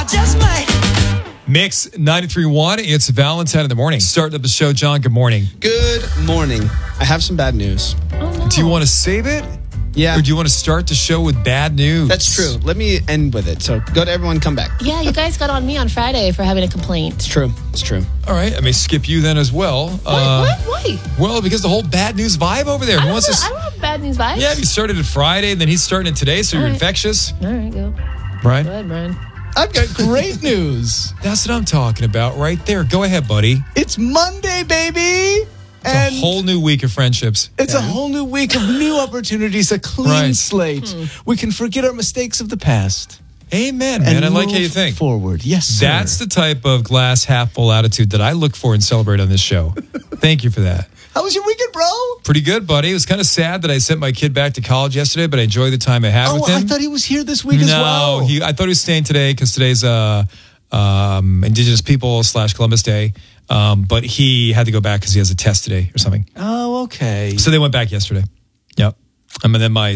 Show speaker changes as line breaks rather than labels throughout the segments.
just might.
Mix 93.1. It's Valentine in the morning. Starting up the show, John. Good morning.
Good morning. I have some bad news.
Oh, no.
Do you want to save it?
Yeah.
Or do you want to start the show with bad news?
That's true. Let me end with it. So go to everyone, come back.
Yeah, you guys got on me on Friday for having a complaint.
It's true. It's true.
All right. I may skip you then as well.
What? Why?
Well, because the whole bad news vibe over there.
I
Who
don't,
wants
I don't have bad news vibes.
Yeah, you started it Friday, and then he's starting it today, so you're
All right.
infectious.
All right, go.
Brian?
Go ahead, Brian.
I've got great news.
That's what I'm talking about right there. Go ahead, buddy.
It's Monday, baby.
It's a whole new week of friendships.
It's a whole new week of new opportunities, a clean
Right.
slate. We can forget our mistakes of the past.
Amen, man.
And
I like how
move
you think.
forward. Yes, sir.
That's the type of glass half full attitude that I look for and celebrate on this show. Thank you for that.
How was your weekend, bro?
Pretty good, buddy. It was kind of sad that I sent my kid back to college yesterday, but I enjoyed the time I had with him.
I thought he was here this week as well.
No, I thought he was staying today because today's Indigenous People / Columbus Day. But he had to go back because he has a test today or something.
Oh, okay.
So they went back yesterday. Yep. And then my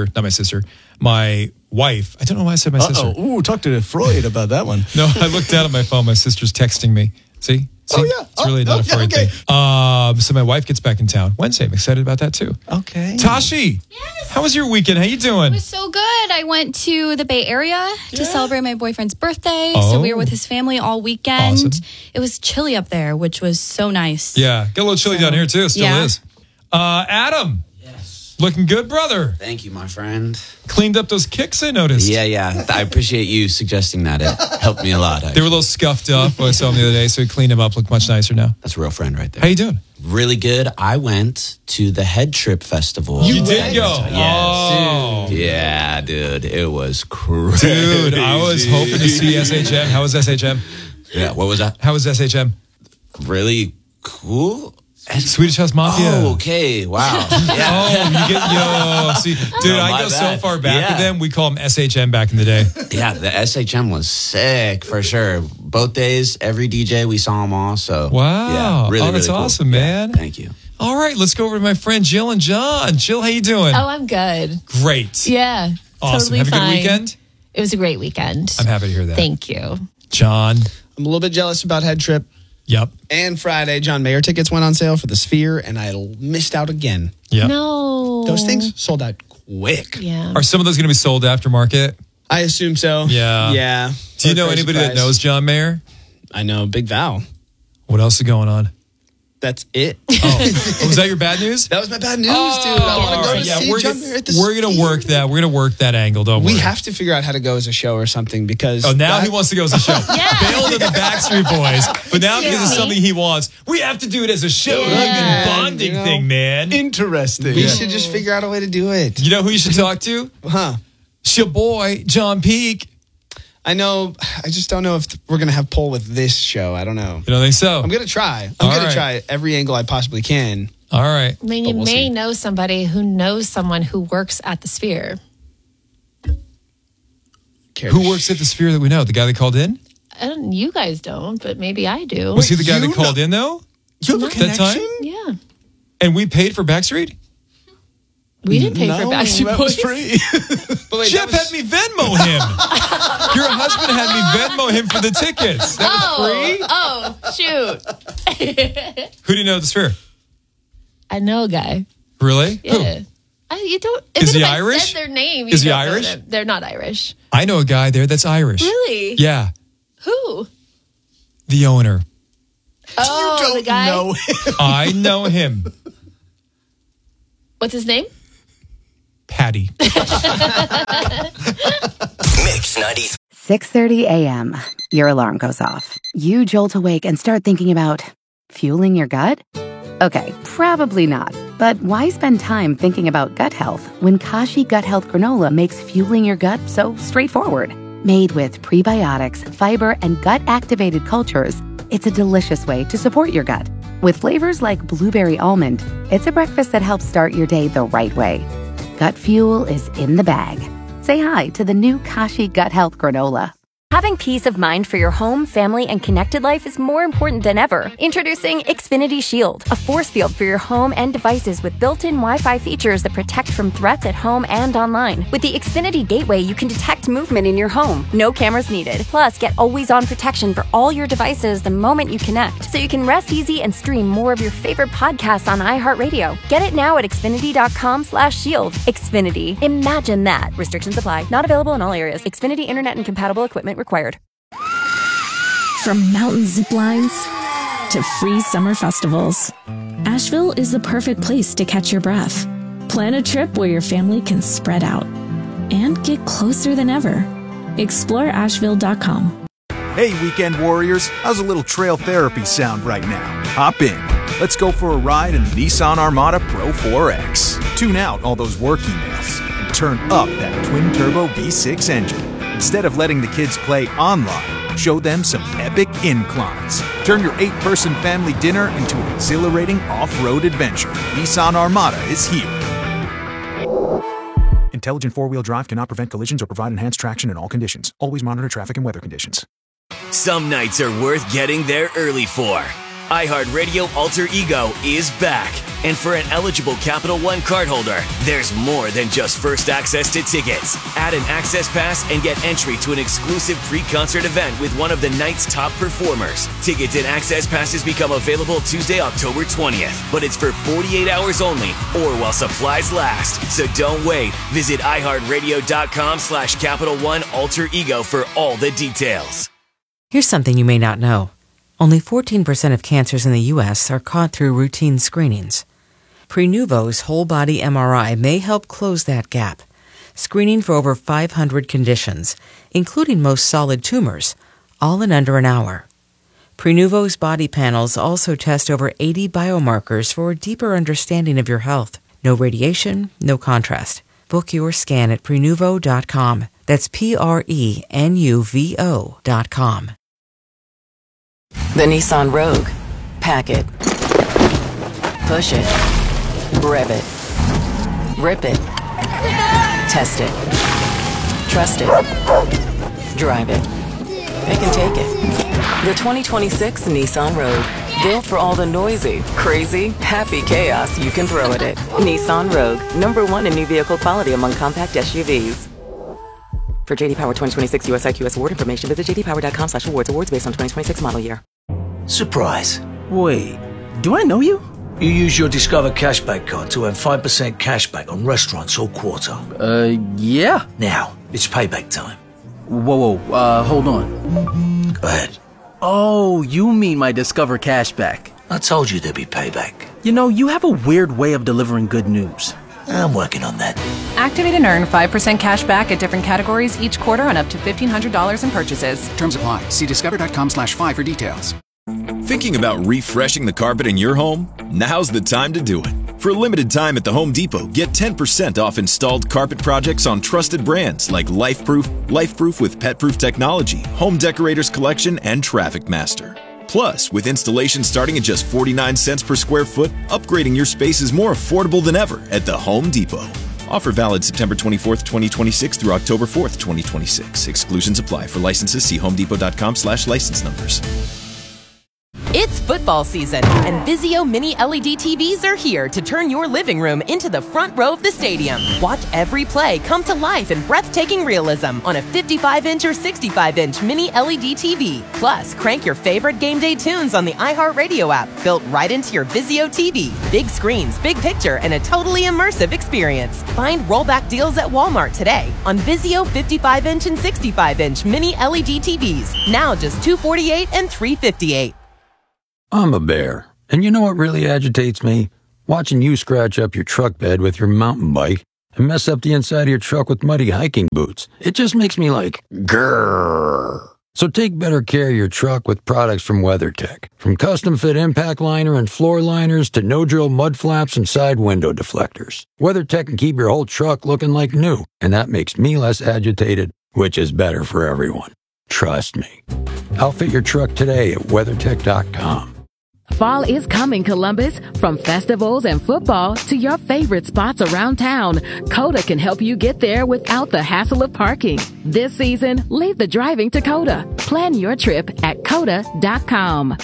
wife. I don't know why I said my sister.
Ooh, talk to Freud about that one.
No, I looked down at my phone. My sister's texting me. See?
Oh, yeah.
It's really not a Freud
okay.
thing. So my wife gets back in town Wednesday. I'm excited about that too.
Okay.
Tashi,
Yes.
how was your weekend? How you doing?
It was so good. I went to the Bay Area to celebrate my boyfriend's birthday.
Oh.
So we were with his family all weekend.
Awesome.
It was chilly up there, which was so nice.
Yeah, got a little chilly down here too. Still
Yeah.
is. Adam, looking good, brother.
Thank you, my friend.
Cleaned up those kicks, I noticed.
Yeah. I appreciate you suggesting that. It helped me a lot.
They were a little scuffed up. I saw them the other day, so we cleaned them up. Look much nicer now.
That's a real friend right there.
How you doing?
Really good. I went to the Head Trip Festival.
You did go?
Yes.
Oh.
Yeah, dude. It was crazy.
Dude, I was hoping to see SHM. How was SHM?
Yeah, what was that?
How was SHM?
Really cool.
Swedish House Mafia.
Oh, okay. Wow. Yeah.
See, dude,
No,
I
my
go so
bad.
far back
Yeah.
with them. We call them SHM back in the day.
Yeah, the SHM was sick for sure. Both days, every DJ, we saw them all. So,
Wow.
yeah, really,
Oh, that's
really cool.
awesome, man.
Yeah, thank you.
All right, let's go over to my friend Jill and John. Jill, how you doing?
Oh, I'm good.
Great.
Yeah.
Awesome.
Totally
Have a
fine.
good weekend?
It was a great weekend.
I'm happy to hear that.
Thank you.
John.
I'm a little bit jealous about Head Trip.
Yep.
And Friday, John Mayer tickets went on sale for the Sphere, and I missed out again.
Yep.
No.
Those things sold out quick.
Yeah.
Are some of those going to be sold aftermarket?
I assume so.
Yeah.
Yeah.
Do you
For a
know
crazy
anybody that
price.
knows John Mayer?
I know. Big Val.
What else is going on?
That's it.
Oh, was that your bad news?
That was my bad news, dude. I want to go to see John Mayer at the
we're gonna
Sphere.
work that. We're gonna work that angle. Don't
We
worry.
have to figure out how to go as a show or something because.
Oh, now
that-
he wants to go as a show. Bailed on the Backstreet Boys, but now because it's something he wants, we have to do it as a show.
Yeah.
Like a bonding
You know.
thing, man.
Interesting.
We should just figure out a way to do it.
You know who you should talk to?
Huh.
It's your boy, John Peake.
I know. I just don't know if we're going to have pull with this show. I don't know.
You don't think so?
I'm going to try.
All
I'm going
right.
to try every angle I possibly can.
All right.
I mean, you
But we'll
may
see.
know somebody who knows someone who works at the Sphere.
Who works at the Sphere that we know? The guy that called in?
You guys don't, but maybe I do.
Was he the guy
you
that called in, though?
You have a
That time?
connection?
Yeah.
And we paid for Backstreet?
We didn't pay for Backstreet
that
Boys.
was free.
But wait,
Jeff had me Venmo him. Your husband had me Venmo him for the tickets. That was free?
Oh, shoot.
Who do you know at the Sphere?
I know a guy.
Really?
Yeah.
Who?
You don't.
Is
even
he
if I
Irish?
said their name.
Is he
don't know
Irish?
them. They're not Irish.
I know a guy there that's Irish.
Really?
Yeah.
Who?
The owner.
Oh,
Don't
the guy.
know him.
I know him.
What's his name?
Patty.
Mix 90.
6:30 a.m. Your alarm goes off. You jolt awake and start thinking about fueling your gut? Okay, probably not. But why spend time thinking about gut health when Kashi Gut Health Granola makes fueling your gut so straightforward? Made with prebiotics, fiber, and gut-activated cultures, it's a delicious way to support your gut. With flavors like blueberry almond, it's a breakfast that helps start your day the right way. Gut fuel is in the bag. Say hi to the new Kashi Gut Health Granola.
Having peace of mind for your home, family, and connected life is more important than ever. Introducing Xfinity Shield, a force field for your home and devices with built-in Wi-Fi features that protect from threats at home and online. With the Xfinity Gateway, you can detect movement in your home. No cameras needed. Plus, get always-on protection for all your devices the moment you connect, so you can rest easy and stream more of your favorite podcasts on iHeartRadio. Get it now at Xfinity.com/shield. Xfinity. Imagine that. Restrictions apply. Not available in all areas. Xfinity Internet and compatible equipment required.
From mountain zip lines to free summer festivals, Asheville is the perfect place to catch your breath. Plan a trip where your family can spread out and get closer than ever. Explore Asheville.com.
Hey, weekend warriors, how's a little trail therapy sound right now? Hop in. Let's go for a ride in the Nissan Armada Pro 4X. Tune out all those work emails and turn up that twin-turbo V6 engine. Instead of letting the kids play online, show them some epic inclines. Turn your 8-person family dinner into an exhilarating off-road adventure. Nissan Armada is here. Intelligent four-wheel drive cannot prevent collisions or provide enhanced traction in all conditions. Always monitor traffic and weather conditions.
Some nights are worth getting there early for. iHeartRadio Alter Ego is back. And for an eligible Capital One cardholder, there's more than just first access to tickets. Add an access pass and get entry to an exclusive pre-concert event with one of the night's top performers. Tickets and access passes become available Tuesday, October 20th. But it's for 48 hours only or while supplies last. So don't wait. Visit iHeartRadio.com/Capital One Alter Ego for all the details.
Here's something you may not know. Only 14% of cancers in the U.S. are caught through routine screenings. Prenuvo's whole-body MRI may help close that gap, screening for over 500 conditions, including most solid tumors, all in under an hour. Prenuvo's body panels also test over 80 biomarkers for a deeper understanding of your health. No radiation, no contrast. Book your scan at Prenuvo.com. That's Prenuvo.com.
The Nissan Rogue. Pack it. Push it. Rev it. Rip it. Test it. Trust it. Drive it. It can take it. The 2026 Nissan Rogue. Built for all the noisy, crazy, happy chaos you can throw at it. Nissan Rogue. #1 in new vehicle quality among compact SUVs. For JD Power 2026 US IQS award information, visit jdpower.com/awards. Awards based on 2026 model year.
Surprise. Wait, do I know you? You use your Discover Cashback card to earn 5% cashback on restaurants all quarter.
Yeah.
Now, it's payback time.
Whoa, hold on.
Go ahead.
Oh, you mean my Discover Cashback.
I told you there'd be payback.
You know, you have a weird way of delivering good news.
I'm working on that.
Activate and earn 5% cash back at different categories each quarter on up to $1,500 in purchases.
Terms apply. See discover.com/5 for details.
Thinking about refreshing the carpet in your home? Now's the time to do it. For a limited time at the Home Depot, get 10% off installed carpet projects on trusted brands like LifeProof with pet-proof technology, Home Decorators Collection, and Traffic Master. Plus, with installation starting at just 49 cents per square foot, upgrading your space is more affordable than ever at the Home Depot. Offer valid September 24th, 2026 through October 4th, 2026. Exclusions apply. For licenses, see homedepot.com/license numbers.
It's football season, and Vizio Mini LED TVs are here to turn your living room into the front row of the stadium. Watch every play come to life in breathtaking realism on a 55-inch or 65-inch Mini LED TV. Plus, crank your favorite game day tunes on the iHeartRadio app, built right into your Vizio TV. Big screens, big picture, and a totally immersive experience. Find rollback deals at Walmart today on Vizio 55-inch and 65-inch Mini LED TVs. Now just $248 and $358.
I'm a bear, and you know what really agitates me? Watching you scratch up your truck bed with your mountain bike and mess up the inside of your truck with muddy hiking boots. It just makes me like, grrr. So take better care of your truck with products from WeatherTech. From custom-fit impact liner and floor liners to no-drill mud flaps and side window deflectors. WeatherTech can keep your whole truck looking like new, and that makes me less agitated, which is better for everyone. Trust me. Outfit your truck today at WeatherTech.com.
Fall is coming, Columbus. From festivals and football to your favorite spots around town, Coda can help you get there without the hassle of parking. This season, leave the driving to Coda. Plan your trip at coda.com.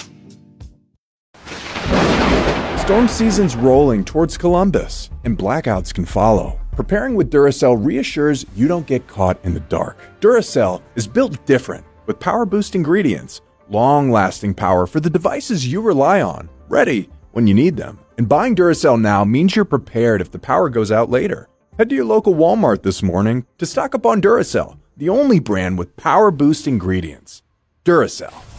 Storm season's rolling towards Columbus, and blackouts can follow. Preparing with Duracell reassures you don't get caught in the dark. Duracell is built different, with power-boost ingredients, long-lasting power for the devices you rely on, ready when you need them. And buying Duracell now means you're prepared if the power goes out later. Head to your local Walmart this morning to stock up on Duracell, the only brand with power-boost ingredients. Duracell.